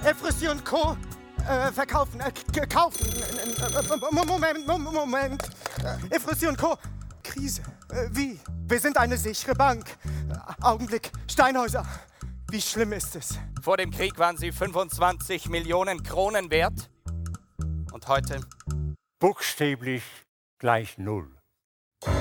Efrissi und Co. Verkaufen, kaufen. Moment. Efrissi und Co. Krise. Wie? Wir sind eine sichere Bank. Augenblick. Steinhäuser. Wie schlimm ist es? Vor dem Krieg waren sie 25 Millionen Kronen wert. Und heute? Buchstäblich gleich 0.